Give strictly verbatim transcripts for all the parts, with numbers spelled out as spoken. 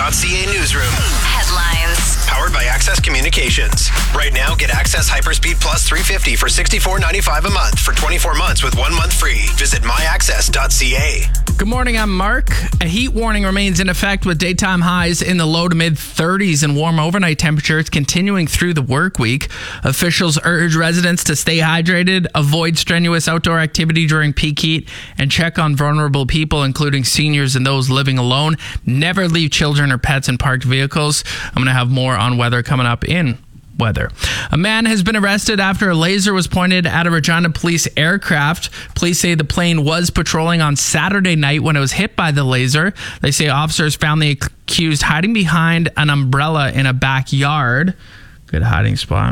dot c a newsroom. Headlines. Powered by Access Communications. Right now, get Access Hyperspeed Plus three fifty for sixty-four ninety-five a month for twenty-four months with one month free. Visit my access dot c a. Good morning, I'm Mark. A heat warning remains in effect with daytime highs in the low to mid thirties and warm overnight temperatures continuing through the work week. Officials urge residents to stay hydrated, avoid strenuous outdoor activity during peak heat, and check on vulnerable people, including seniors and those living alone. Never leave children or pets in parked vehicles. I'm going to have more on weather coming up in weather. A man has been arrested after a laser was pointed at a Regina police aircraft. Police say the plane was patrolling on Saturday night when it was hit by the laser. They say officers found the accused hiding behind an umbrella in a backyard. Good hiding spot.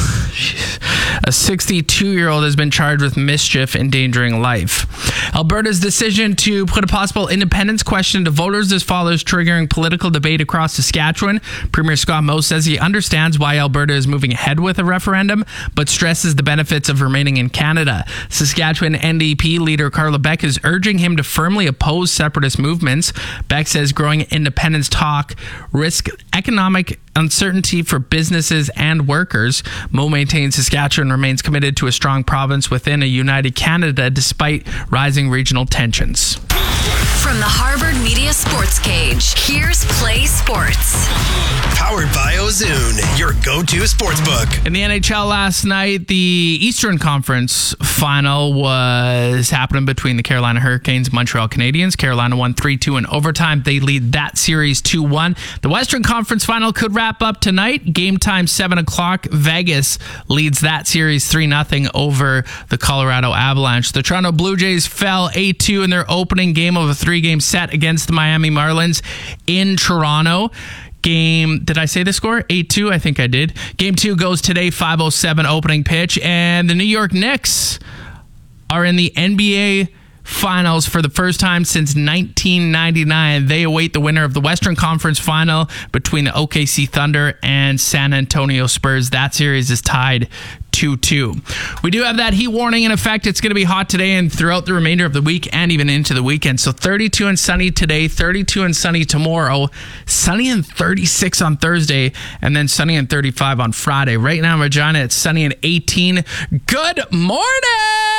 A sixty-two-year-old has been charged with mischief, endangering life. Alberta's decision to put a possible independence question to voters this fall is triggering political debate across Saskatchewan. Premier Scott Moe says he understands why Alberta is moving ahead with a referendum, but stresses the benefits of remaining in Canada. Saskatchewan N D P leader Carla Beck is urging him to firmly oppose separatist movements. Beck says growing independence talk risks economic uncertainty for businesses and workers. Moe maintains Saskatchewan remains committed to a strong province within a united Canada despite rising regional tensions. From the Harvard Media Sports Cage, here's Play Sports. Powered by Ozoon, your go-to sports book. In the N H L last night, the Eastern Conference final was happening between the Carolina Hurricanes and Montreal Canadiens. Carolina won three two in overtime. They lead that series two one. The Western Conference final could wrap up tonight. Game time seven o'clock. Vegas leads that series three nothing over the Colorado Avalanche. The Toronto Blue Jays fell eight two in their opening game of a three-game set against the Miami Marlins in Toronto. Game, did I say the score? eight two, I think I did. Game two goes today, five oh seven opening pitch. And the New York Knicks are in the N B A Finals for the first time since nineteen ninety-nine. They await the winner of the Western Conference Final between the O K C Thunder and San Antonio Spurs. That series is tied two two. We do have that heat warning in effect. It's going to be hot today and throughout the remainder of the week and even into the weekend. So thirty-two and sunny today, thirty-two and sunny tomorrow, sunny and thirty-six on Thursday, and then sunny and thirty-five on Friday. Right now in Regina, it's sunny and eighteen. Good morning!